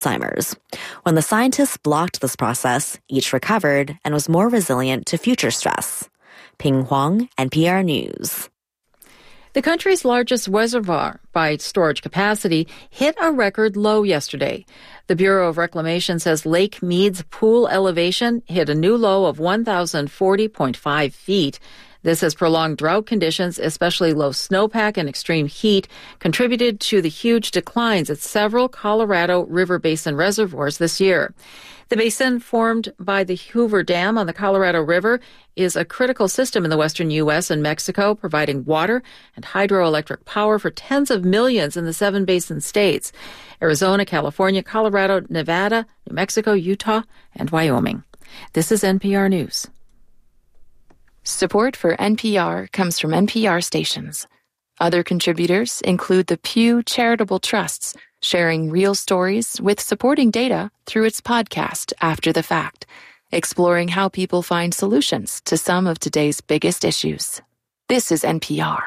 Alzheimer's. When the scientists blocked this process, each recovered and was more resilient to future stress. Ping Huang, NPR News. The country's largest reservoir by storage capacity hit a record low yesterday. The Bureau of Reclamation says Lake Mead's pool elevation hit a new low of 1,040.5 feet. This has prolonged drought conditions, especially low snowpack and extreme heat, contributed to the huge declines at several Colorado River Basin reservoirs this year. The basin, formed by the Hoover Dam on the Colorado River, is a critical system in the western U.S. and Mexico, providing water and hydroelectric power for tens of millions in the 7 basin states: Arizona, California, Colorado, Nevada, New Mexico, Utah, and Wyoming. This is NPR News. Support for NPR comes from NPR stations. Other contributors include the Pew Charitable Trusts, sharing real stories with supporting data through its podcast After the Fact, exploring how people find solutions to some of today's biggest issues. This is NPR.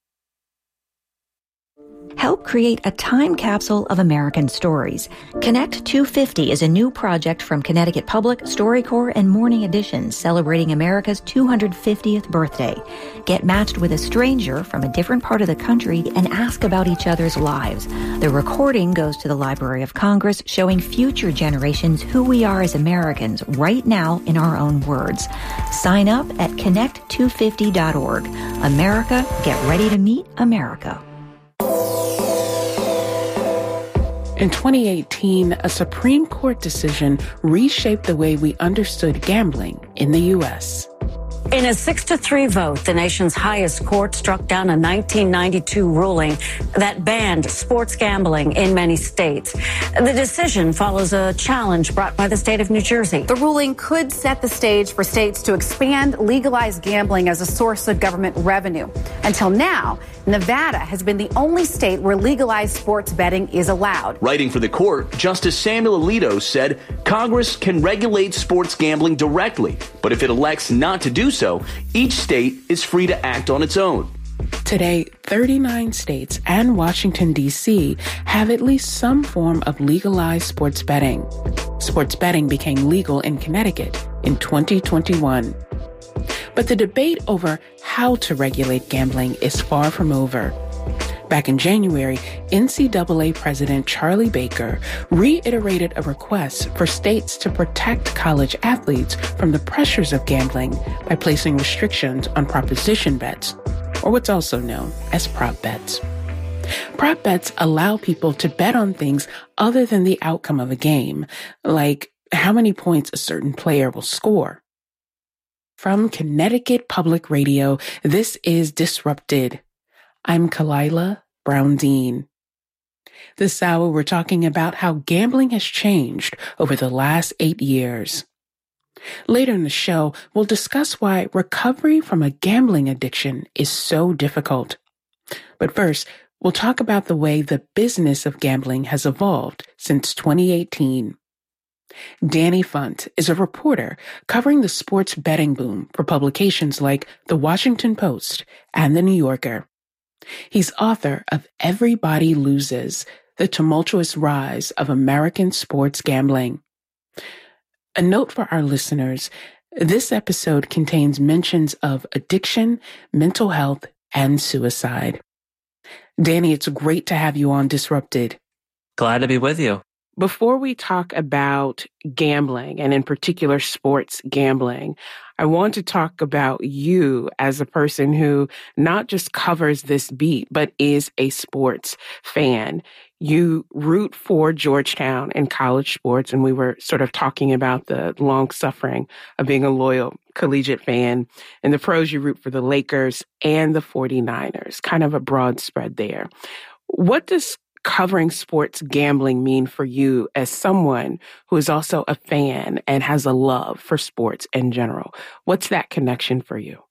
Help create a time capsule of American stories. Connect 250 is a new project from Connecticut Public, StoryCorps, and Morning Edition celebrating America's 250th birthday. Get matched with a stranger from a different part of the country and ask about each other's lives. The recording goes to the Library of Congress, showing future generations who we are as Americans right now in our own words. Sign up at connect250.org. America, get ready to meet America. In 2018, a Supreme Court decision reshaped the way we understood gambling in the U.S. In a 6-3 vote, the nation's highest court struck down a 1992 ruling that banned sports gambling in many states. The decision follows a challenge brought by the state of New Jersey. The ruling could set the stage for states to expand legalized gambling as a source of government revenue. Until now, Nevada has been the only state where legalized sports betting is allowed. Writing for the court, Justice Samuel Alito said Congress can regulate sports gambling directly, but if it elects not to do so, each state is free to act on its own. Today, 39 states and Washington, D.C. have at least some form of legalized sports betting. Sports betting became legal in Connecticut in 2021. But the debate over how to regulate gambling is far from over. Back in January, NCAA President Charlie Baker reiterated a request for states to protect college athletes from the pressures of gambling by placing restrictions on proposition bets, or what's also known as prop bets. Prop bets allow people to bet on things other than the outcome of a game, like how many points a certain player will score. From Connecticut Public Radio, this is Disrupted. I'm Kalila Brown-Dean. This hour, we're talking about how gambling has changed over the last 8 years. Later in the show, we'll discuss why recovery from a gambling addiction is so difficult. But first, we'll talk about the way the business of gambling has evolved since 2018. Danny Funt is a reporter covering the sports betting boom for publications like The Washington Post and The New Yorker. He's author of Everybody Loses: The Tumultuous Rise of American Sports Gambling. A note for our listeners, this episode contains mentions of addiction, mental health, and suicide. Danny, it's great to have you on Disrupted. Glad to be with you. Before we talk about gambling, and in particular sports gambling, I want to talk about you as a person who not just covers this beat, but is a sports fan. You root for Georgetown in college sports, and we were sort of talking about the long suffering of being a loyal collegiate fan. In the pros, you root for the Lakers and the 49ers, kind of a broad spread there. What does covering sports gambling mean for you as someone who is also a fan and has a love for sports in general? What's that connection for you?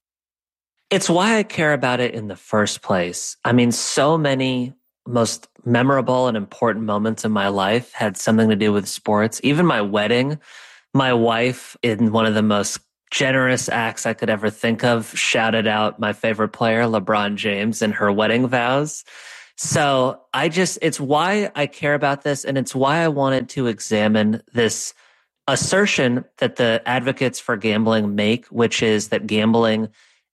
It's why I care about it in the first place. I mean, so many most memorable and important moments in my life had something to do with sports. Even my wedding, my wife, in one of the most generous acts I could ever think of, shouted out my favorite player, LeBron James, in her wedding vows. So it's why I care about this. And it's why I wanted to examine this assertion that the advocates for gambling make, which is that gambling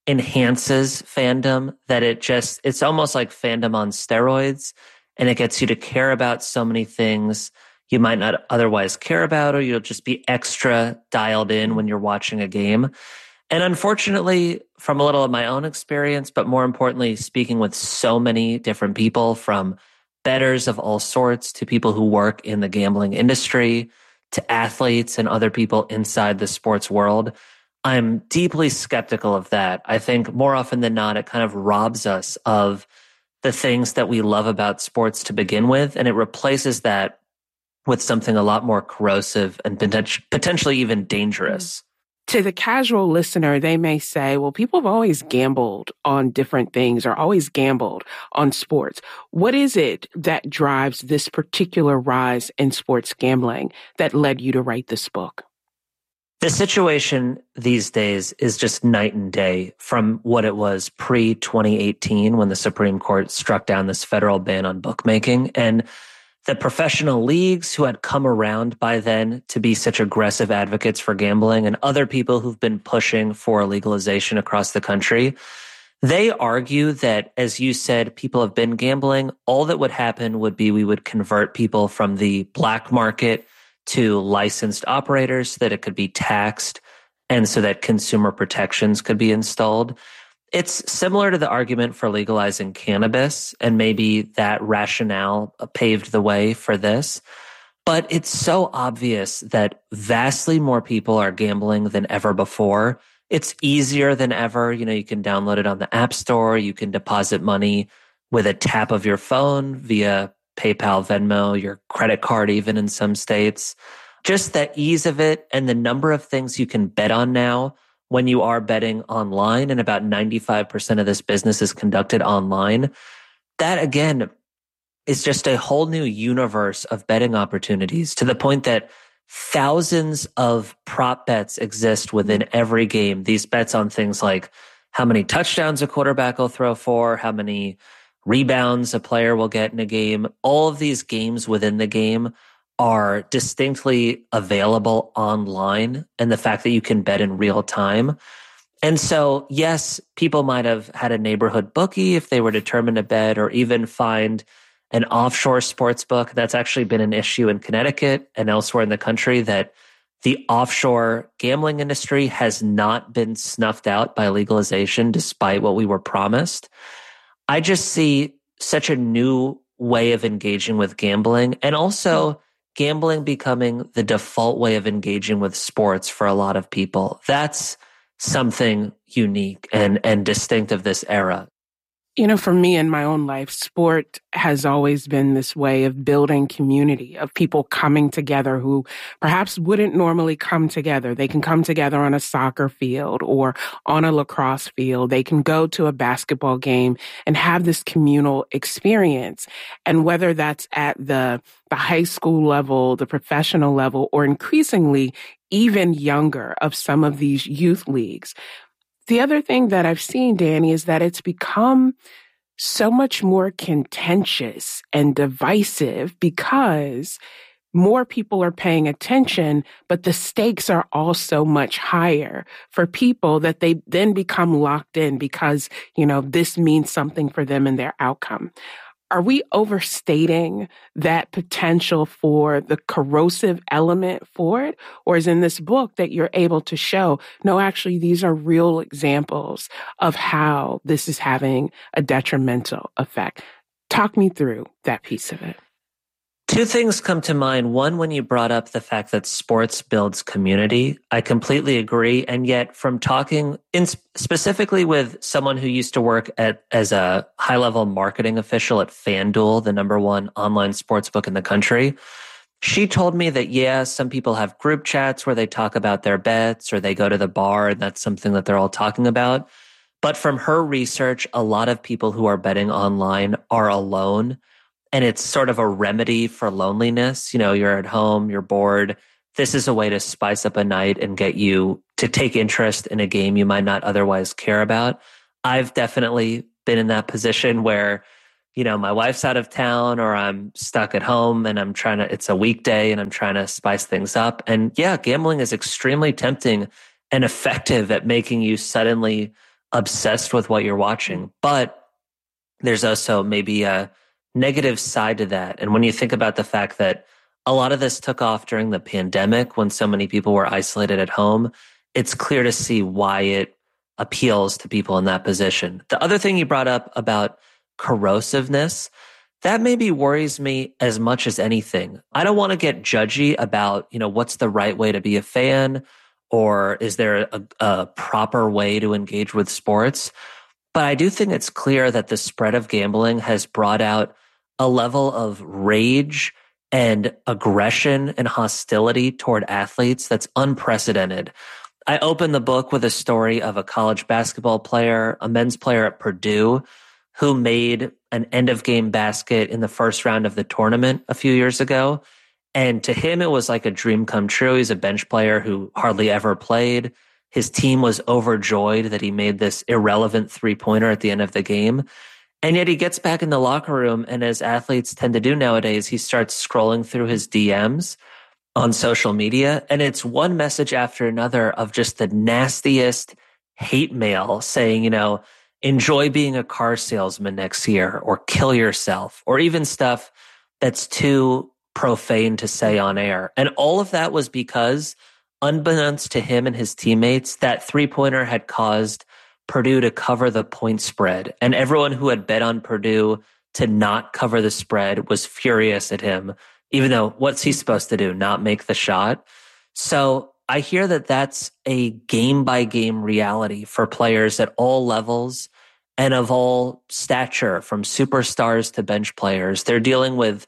enhances fandom, that it's almost like fandom on steroids, and it gets you to care about so many things you might not otherwise care about, or you'll just be extra dialed in when you're watching a game. And unfortunately, from a little of my own experience, but more importantly, speaking with so many different people, from bettors of all sorts to people who work in the gambling industry to athletes and other people inside the sports world, I'm deeply skeptical of that. I think more often than not, it kind of robs us of the things that we love about sports to begin with, and it replaces that with something a lot more corrosive and potentially even dangerous. To the casual listener, they may say, well, people have always gambled on different things or always gambled on sports. What is it that drives this particular rise in sports gambling that led you to write this book? The situation these days is just night and day from what it was pre-2018 when the Supreme Court struck down this federal ban on bookmaking. And the professional leagues who had come around by then to be such aggressive advocates for gambling, and other people who've been pushing for legalization across the country, they argue that, as you said, people have been gambling. All that would happen would be we would convert people from the black market to licensed operators so that it could be taxed and so that consumer protections could be installed. It's similar to the argument for legalizing cannabis, and maybe that rationale paved the way for this. But it's so obvious that vastly more people are gambling than ever before. It's easier than ever. You can download it on the App Store. You can deposit money with a tap of your phone via PayPal, Venmo, your credit card, even in some states. Just the ease of it and the number of things you can bet on now when you are betting online, and about 95% of this business is conducted online. That, again, is just a whole new universe of betting opportunities, to the point that thousands of prop bets exist within every game. These bets on things like how many touchdowns a quarterback will throw for, how many rebounds a player will get in a game. All of these games within the game are distinctly available online, and the fact that you can bet in real time. And so, yes, people might have had a neighborhood bookie if they were determined to bet, or even find an offshore sports book. That's actually been an issue in Connecticut and elsewhere in the country, that the offshore gambling industry has not been snuffed out by legalization, despite what we were promised. I just see such a new way of engaging with gambling, and also gambling becoming the default way of engaging with sports for a lot of people. That's something unique and distinct of this era. For me in my own life, sport has always been this way of building community, of people coming together who perhaps wouldn't normally come together. They can come together on a soccer field or on a lacrosse field. They can go to a basketball game and have this communal experience. And whether that's at the high school level, the professional level, or increasingly even younger of some of these youth leagues, the other thing that I've seen, Danny, is that it's become so much more contentious and divisive because more people are paying attention, but the stakes are also much higher for people, that they then become locked in because, this means something for them and their outcome. Are we overstating that potential for the corrosive element for it? Or is in this book that you're able to show, no, actually, these are real examples of how this is having a detrimental effect? Talk me through that piece of it. Two things come to mind. One, when you brought up the fact that sports builds community, I completely agree. And yet, from talking specifically with someone who used to work as a high-level marketing official at FanDuel, the #1 online sports book in the country, she told me that, some people have group chats where they talk about their bets, or they go to the bar, and that's something that they're all talking about. But from her research, a lot of people who are betting online are alone. And it's sort of a remedy for loneliness. You're at home, you're bored. This is a way to spice up a night and get you to take interest in a game you might not otherwise care about. I've definitely been in that position where, my wife's out of town or I'm stuck at home and it's a weekday and I'm trying to spice things up. And yeah, gambling is extremely tempting and effective at making you suddenly obsessed with what you're watching. But there's also maybe a negative side to that. And when you think about the fact that a lot of this took off during the pandemic when so many people were isolated at home, it's clear to see why it appeals to people in that position. The other thing you brought up about corrosiveness, that maybe worries me as much as anything. I don't want to get judgy about, what's the right way to be a fan, or is there a proper way to engage with sports? But I do think it's clear that the spread of gambling has brought out a level of rage and aggression and hostility toward athletes that's unprecedented. I opened the book with a story of a college basketball player, a men's player at Purdue, who made an end-of-game basket in the first round of the tournament a few years ago. And to him, it was like a dream come true. He's a bench player who hardly ever played. His team was overjoyed that he made this irrelevant three-pointer at the end of the game. And yet he gets back in the locker room, and as athletes tend to do nowadays, he starts scrolling through his DMs on social media. And it's one message after another of just the nastiest hate mail saying, enjoy being a car salesman next year, or kill yourself, or even stuff that's too profane to say on air. And all of that was because, unbeknownst to him and his teammates, that three-pointer had caused Purdue to cover the point spread. And everyone who had bet on Purdue to not cover the spread was furious at him, even though what's he supposed to do? Not make the shot? So I hear that that's a game-by-game reality for players at all levels and of all stature, from superstars to bench players. They're dealing with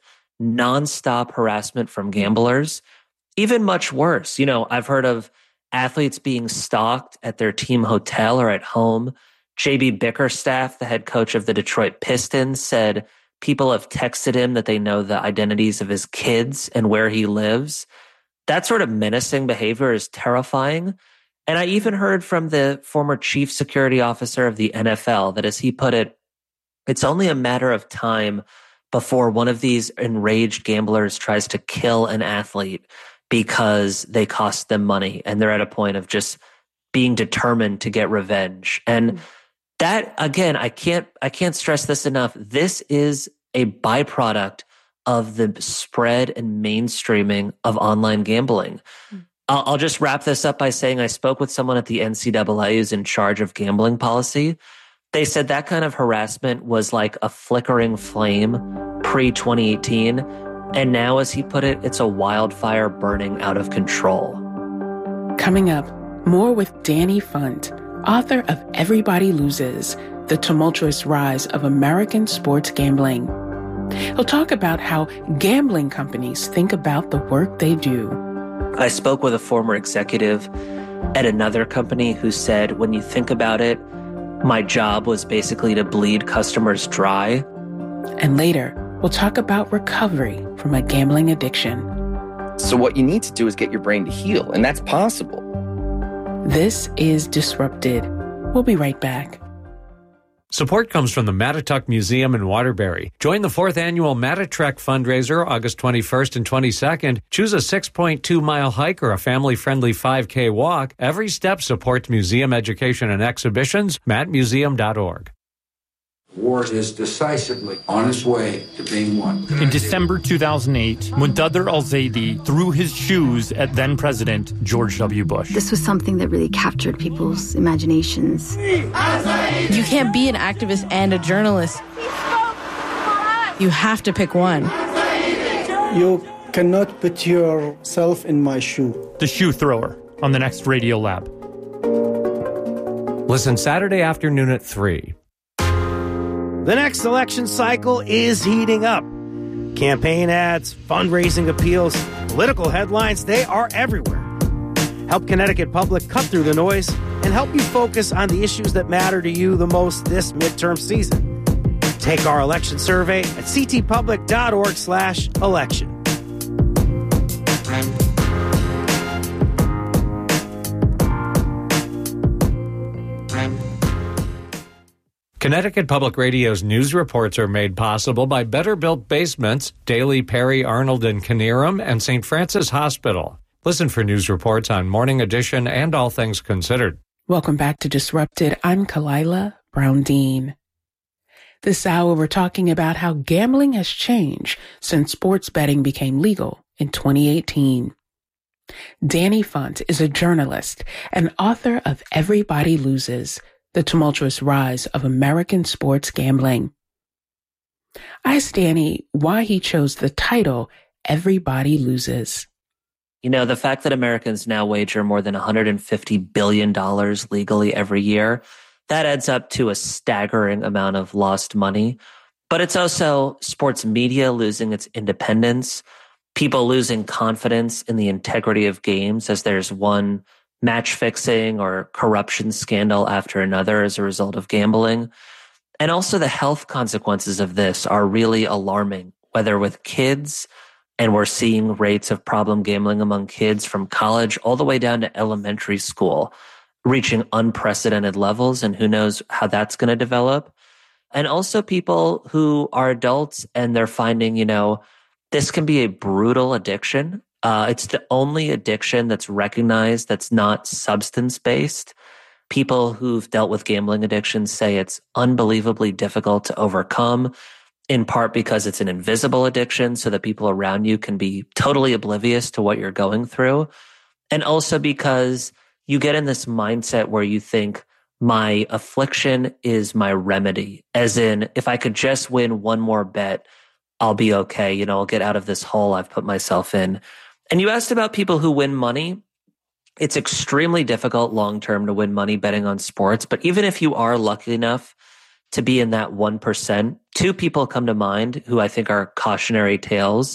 nonstop harassment from gamblers, even much worse. I've heard of athletes being stalked at their team hotel or at home. JB Bickerstaff, the head coach of the Detroit Pistons, said people have texted him that they know the identities of his kids and where he lives. That sort of menacing behavior is terrifying. And I even heard from the former chief security officer of the NFL that, as he put it, it's only a matter of time before one of these enraged gamblers tries to kill an athlete because they cost them money and they're at a point of just being determined to get revenge. And that, again, I can't stress this enough. This is a byproduct of the spread and mainstreaming of online gambling. I'll just wrap this up by saying I spoke with someone at the NCAA who's in charge of gambling policy. They said that kind of harassment was like a flickering flame pre-2018. And now, as he put it, it's a wildfire burning out of control. Coming up, more with Danny Funt, author of Everybody Loses, The Tumultuous Rise of American Sports Gambling. He'll talk about how gambling companies think about the work they do. I spoke with a former executive at another company who said, when you think about it, my job was basically to bleed customers dry. And later, we'll talk about recovery from a gambling addiction. So what you need to do is get your brain to heal, and that's possible. This is Disrupted. We'll be right back. Support comes from the Mattituck Museum in Waterbury. Join the 4th annual Mattatrek fundraiser August 21st and 22nd. Choose a 6.2-mile hike or a family-friendly 5K walk. Every step supports museum education and exhibitions. mattmuseum.org. War is decisively on its way to being won. In December 2008, Muntadhir al-Zaidi threw his shoes at then-President George W. Bush. This was something that really captured people's imaginations. You can't be an activist and a journalist. You have to pick one. You cannot put yourself in my shoe. The Shoe Thrower on the next Radio Lab. Listen Saturday afternoon at 3. The next election cycle is heating up. Campaign ads, fundraising appeals, political headlines, they are everywhere. Help Connecticut Public cut through the noise and help you focus on the issues that matter to you the most this midterm season. Take our election survey at ctpublic.org/election. Connecticut Public Radio's news reports are made possible by Better Built Basements, Daly, Perry, Arnold, and Knierim, and St. Francis Hospital. Listen for news reports on Morning Edition and All Things Considered. Welcome back to Disrupted. I'm Kalila Brown-Dean. This hour, we're talking about how gambling has changed since sports betting became legal in 2018. Danny Funt is a journalist and author of Everybody Loses, The Tumultuous Rise of American Sports Gambling. I asked Danny why he chose the title, Everybody Loses. You know, the fact that Americans now wager more than $150 billion legally every year, that adds up to a staggering amount of lost money. But it's also sports media losing its independence, people losing confidence in the integrity of games as there's one match fixing or corruption scandal after another as a result of gambling. And also the health consequences of this are really alarming, whether with kids, and we're seeing rates of problem gambling among kids from college all the way down to elementary school, reaching unprecedented levels, and who knows how that's going to develop. And also people who are adults and they're finding, this can be a brutal addiction. It's the only addiction that's recognized that's not substance-based. People who've dealt with gambling addictions say it's unbelievably difficult to overcome, in part because it's an invisible addiction, so that people around you can be totally oblivious to what you're going through. And also because you get in this mindset where you think, my affliction is my remedy. As in, if I could just win one more bet, I'll be okay. I'll get out of this hole I've put myself in. And you asked about people who win money. It's extremely difficult long-term to win money betting on sports. But even if you are lucky enough to be in that 1%, two people come to mind who I think are cautionary tales.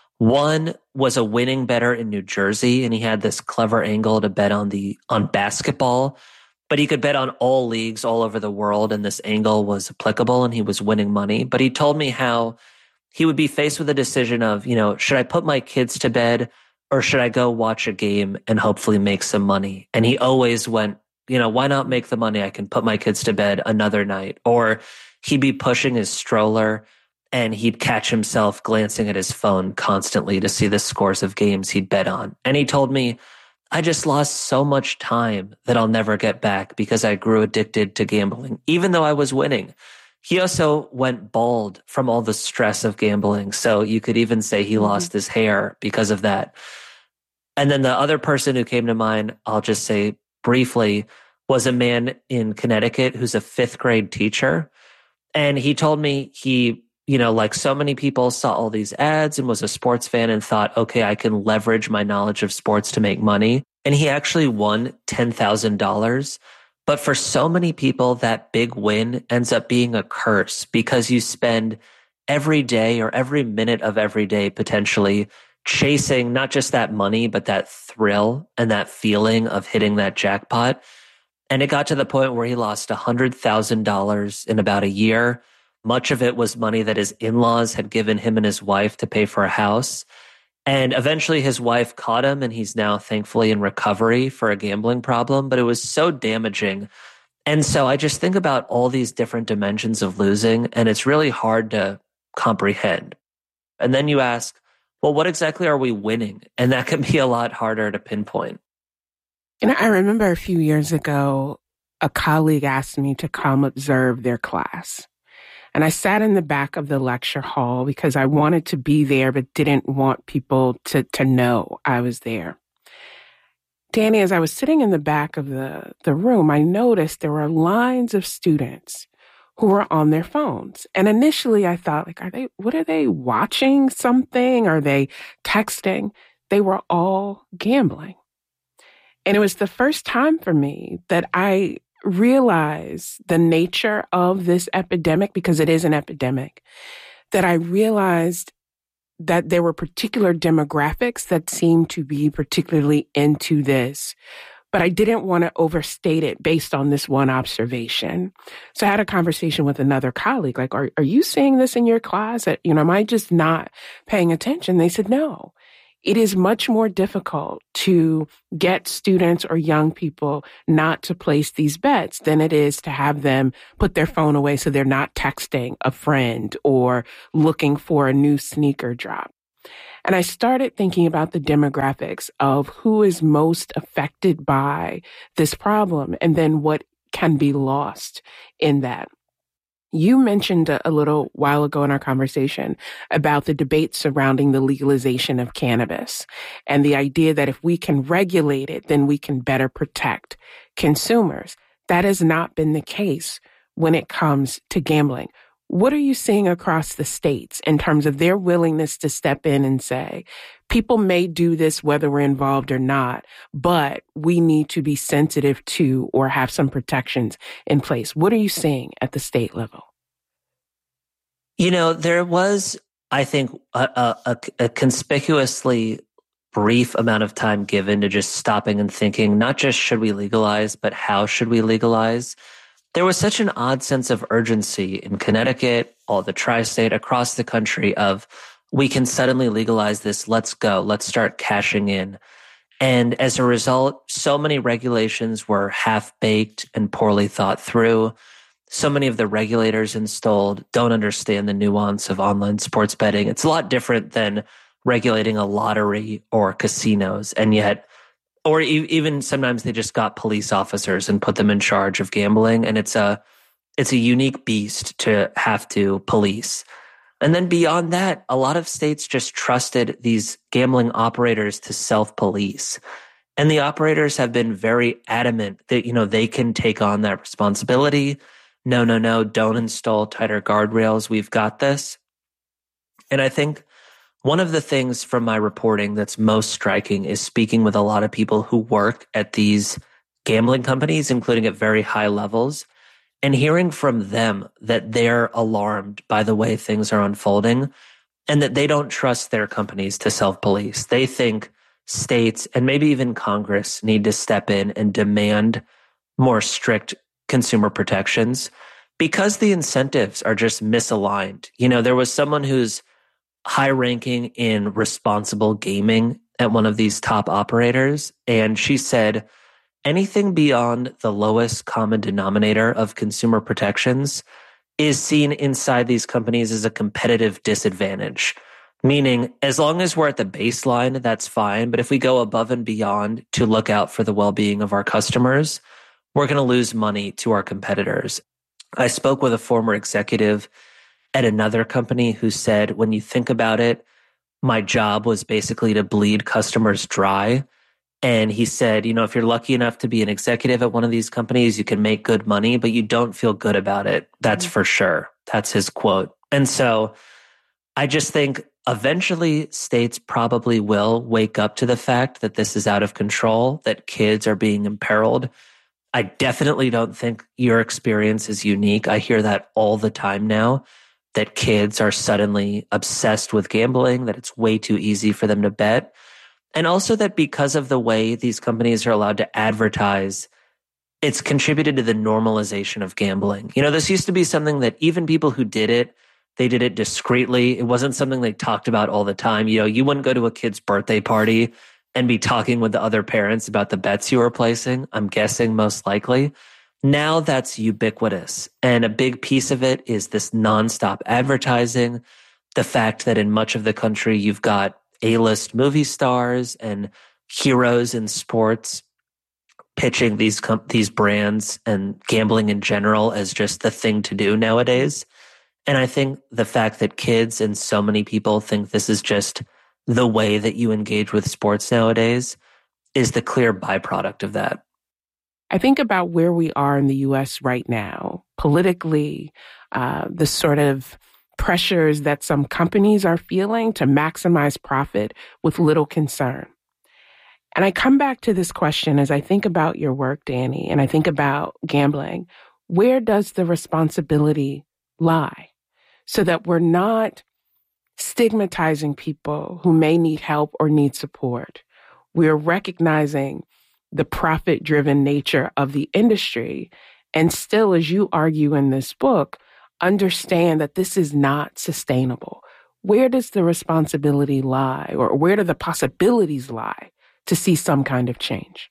One was a winning bettor in New Jersey, and he had this clever angle to bet on basketball, but he could bet on all leagues all over the world, and this angle was applicable, and he was winning money. But he told me how he would be faced with a decision of, should I put my kids to bed or should I go watch a game and hopefully make some money? And he always went, why not make the money? I can put my kids to bed another night. Or he'd be pushing his stroller and he'd catch himself glancing at his phone constantly to see the scores of games he'd bet on. And he told me, I just lost so much time that I'll never get back because I grew addicted to gambling, even though I was winning. He also went bald from all the stress of gambling. So you could even say he lost his hair because of that. And then the other person who came to mind, I'll just say briefly, was a man in Connecticut who's a 5th grade teacher. And he told me he, like so many people, saw all these ads and was a sports fan and thought, okay, I can leverage my knowledge of sports to make money. And he actually won $10,000. But for so many people, that big win ends up being a curse because you spend every day or every minute of every day potentially chasing not just that money, but that thrill and that feeling of hitting that jackpot. And it got to the point where he lost $100,000 in about a year. Much of it was money that his in-laws had given him and his wife to pay for a house. And eventually his wife caught him, and he's now thankfully in recovery for a gambling problem, but it was so damaging. And so I just think about all these different dimensions of losing, and it's really hard to comprehend. And then you ask, well, what exactly are we winning? And that can be a lot harder to pinpoint. I remember a few years ago, a colleague asked me to come observe their class. And I sat in the back of the lecture hall because I wanted to be there, but didn't want people to know I was there. Danny, as I was sitting in the back of the room, I noticed there were lines of students who were on their phones. And initially I thought, what are they watching something? Are they texting? They were all gambling. And it was the first time for me that I realize the nature of this epidemic, because it is an epidemic, that I realized that there were particular demographics that seemed to be particularly into this, but I didn't want to overstate it based on this one observation. So I had a conversation with another colleague, are you seeing this in your class? Am I just not paying attention? They said, no. it is much more difficult to get students or young people not to place these bets than it is to have them put their phone away so they're not texting a friend or looking for a new sneaker drop. And I started thinking about the demographics of who is most affected by this problem and then what can be lost in that. You mentioned a little while ago in our conversation about the debate surrounding the legalization of cannabis and the idea that if we can regulate it, then we can better protect consumers. That has not been the case when it comes to gambling. What are you seeing across the states in terms of their willingness to step in and say, people may do this whether we're involved or not, but we need to be sensitive to or have some protections in place? What are you seeing at the state level? You know, there was, I think, a conspicuously brief amount of time given to just stopping and thinking, not just should we legalize, but how should we legalize? There was such an odd sense of urgency in Connecticut, all the tri-state, across the country of, we can suddenly legalize this, let's go, let's start cashing in. And as a result, so many regulations were half-baked and poorly thought through. So many of the regulators installed don't understand the nuance of online sports betting. It's a lot different than regulating a lottery or casinos, and yet or even sometimes they just got police officers and put them in charge of gambling. And it's a unique beast to have to police. And then beyond that, a lot of states just trusted these gambling operators to self-police. And the operators have been very adamant that, they can take on that responsibility. No, don't install tighter guardrails. We've got this. And I think one of the things from my reporting that's most striking is speaking with a lot of people who work at these gambling companies, including at very high levels, and hearing from them that they're alarmed by the way things are unfolding and that they don't trust their companies to self-police. They think states and maybe even Congress need to step in and demand more strict consumer protections because the incentives are just misaligned. There was someone who's high ranking in responsible gaming at one of these top operators. And she said, anything beyond the lowest common denominator of consumer protections is seen inside these companies as a competitive disadvantage. Meaning, as long as we're at the baseline, that's fine. But if we go above and beyond to look out for the well-being of our customers, we're going to lose money to our competitors. I spoke with a former executive at another company who said, when you think about it, my job was basically to bleed customers dry. And he said, if you're lucky enough to be an executive at one of these companies, you can make good money, but you don't feel good about it. That's for sure. That's his quote. And so I just think eventually states probably will wake up to the fact that this is out of control, that kids are being imperiled. I definitely don't think your experience is unique. I hear that all the time now, that kids are suddenly obsessed with gambling, that it's way too easy for them to bet. And also that because of the way these companies are allowed to advertise, it's contributed to the normalization of gambling. This used to be something that even people who did it, they did it discreetly. It wasn't something they talked about all the time. You wouldn't go to a kid's birthday party and be talking with the other parents about the bets you were placing, I'm guessing most likely. Now that's ubiquitous. And a big piece of it is this nonstop advertising, the fact that in much of the country, you've got A-list movie stars and heroes in sports pitching these brands and gambling in general as just the thing to do nowadays. And I think the fact that kids and so many people think this is just the way that you engage with sports nowadays is the clear byproduct of that. I think about where we are in the U.S. right now, politically, the sort of pressures that some companies are feeling to maximize profit with little concern. And I come back to this question as I think about your work, Danny, and I think about gambling. Where does the responsibility lie so that we're not stigmatizing people who may need help or need support? We're recognizing the profit-driven nature of the industry, and still, as you argue in this book, understand that this is not sustainable. where does the responsibility lie, or where do the possibilities lie to see some kind of change?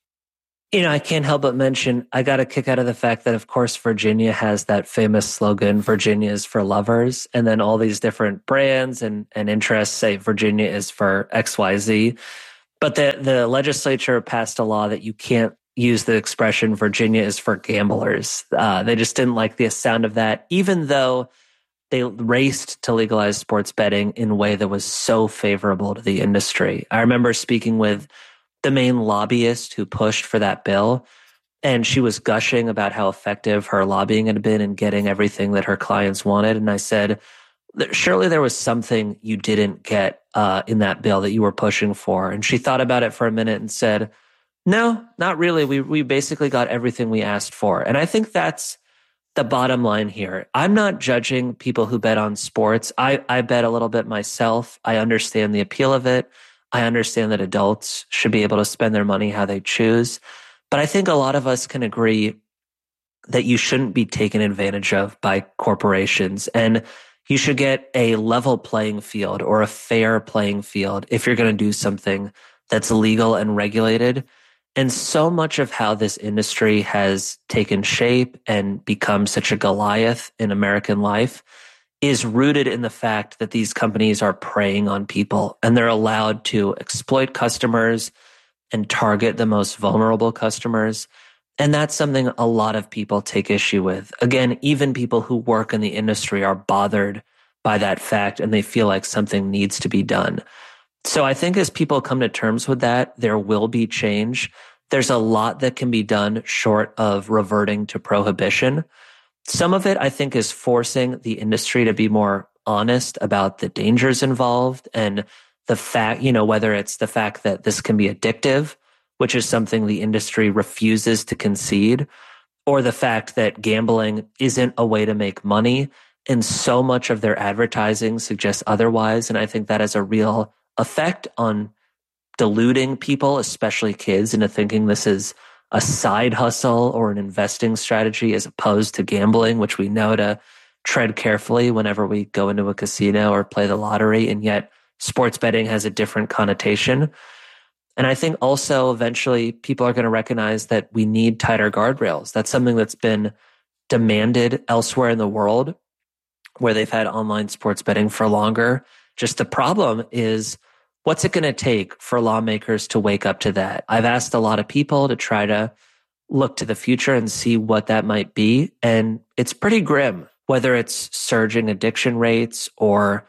I can't help but mention, I got a kick out of the fact that, of course, Virginia has that famous slogan, Virginia is for lovers. And then all these different brands and interests say Virginia is for XYZ. But the legislature passed a law that you can't use the expression Virginia is for gamblers. They just didn't like the sound of that, even though they raced to legalize sports betting in a way that was so favorable to the industry. I remember speaking with the main lobbyist who pushed for that bill, and she was gushing about how effective her lobbying had been in getting everything that her clients wanted. And I said, surely there was something you didn't get in that bill that you were pushing for. And she thought about it for a minute and said, no, not really. We basically got everything we asked for. And I think that's the bottom line here. I'm not judging people who bet on sports. I bet a little bit myself. I understand the appeal of it. I understand that adults should be able to spend their money how they choose. But I think a lot of us can agree that you shouldn't be taken advantage of by corporations, and you should get a level playing field or a fair playing field if you're going to do something that's legal and regulated. And so much of how this industry has taken shape and become such a Goliath in American life is rooted in the fact that these companies are preying on people, and they're allowed to exploit customers and target the most vulnerable customers. And that's something a lot of people take issue with. Again, even people who work in the industry are bothered by that fact, and they feel like something needs to be done. So I think as people come to terms with that, there will be change. There's a lot that can be done short of reverting to prohibition. Some of it, I think, is forcing the industry to be more honest about the dangers involved and the fact, whether it's the fact that this can be addictive, which is something the industry refuses to concede, or the fact that gambling isn't a way to make money. And so much of their advertising suggests otherwise. And I think that has a real effect on deluding people, especially kids, into thinking this is a side hustle or an investing strategy as opposed to gambling, which we know to tread carefully whenever we go into a casino or play the lottery. And yet sports betting has a different connotation. And I think also eventually people are going to recognize that we need tighter guardrails. That's something that's been demanded elsewhere in the world where they've had online sports betting for longer. Just the problem is, what's it going to take for lawmakers to wake up to that? I've asked a lot of people to try to look to the future and see what that might be. And it's pretty grim, whether it's surging addiction rates or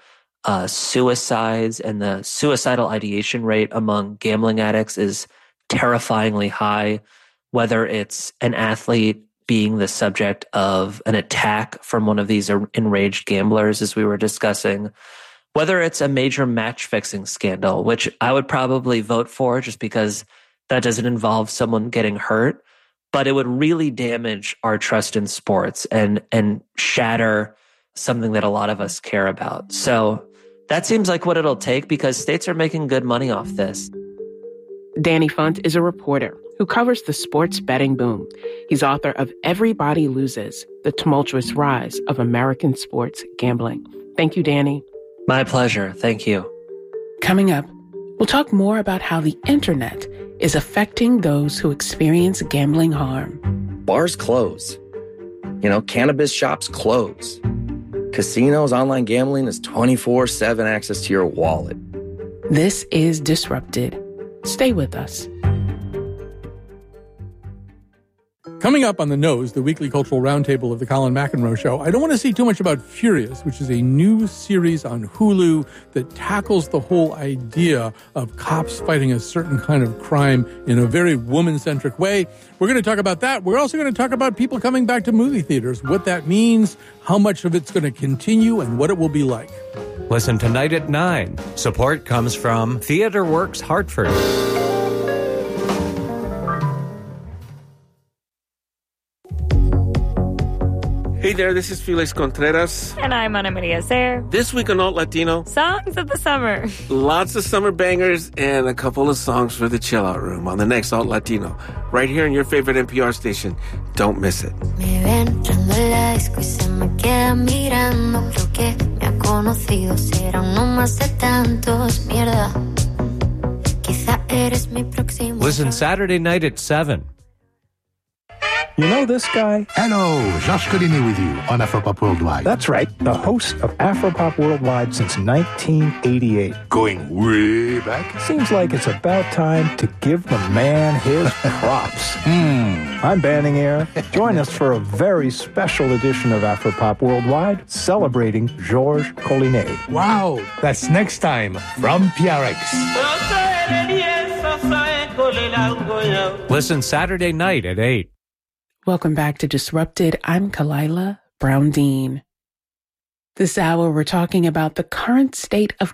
suicides, and the suicidal ideation rate among gambling addicts is terrifyingly high, whether it's an athlete being the subject of an attack from one of these enraged gamblers, as we were discussing, whether it's a major match fixing scandal, which I would probably vote for just because that doesn't involve someone getting hurt, but it would really damage our trust in sports and shatter something that a lot of us care about. So that seems like what it'll take, because states are making good money off this. Danny Funt is a reporter who covers the sports betting boom. He's author of Everybody Loses: The Tumultuous Rise of American Sports Gambling. Thank you, Danny. My pleasure. Thank you. Coming up, we'll talk more about how the internet is affecting those who experience gambling harm. Bars close. Cannabis shops close. Casinos, online gambling is 24/7 access to your wallet. This is Disrupted. Stay with us. Coming up on The Nose, the weekly cultural roundtable of the Colin McEnroe Show, I don't want to say too much about Furious, which is a new series on Hulu that tackles the whole idea of cops fighting a certain kind of crime in a very woman-centric way. We're going to talk about that. We're also going to talk about people coming back to movie theaters, what that means, how much of it's going to continue, and what it will be like. Listen tonight at 9. Support comes from Theater Works Hartford. Hey there, this is Felix Contreras. And I'm Ana Maria Zer. This week on Alt Latino, Songs of the Summer. Lots of summer bangers and a couple of songs for the chill-out room on the next Alt Latino. Right here on your favorite NPR station. Don't miss it. Me ve entrando en la disco y se me queda mirando. Creo que me conocidos eran no más de tantos, mierda. Quizá eres mi próximo. Listen Saturday night at 7. You know this guy? Hello, Josh Collinet with you on Afropop Worldwide. That's right, the host of Afropop Worldwide since 1988. Going way back? Seems like it's about time to give the man his props. I'm Banning Air. Join us for a very special edition of Afropop Worldwide celebrating Georges Collinet. Wow, that's next time from PRX. Listen Saturday night at 8. Welcome back to Disrupted. I'm Kalila Brown Dean. This hour, we're talking about the current state of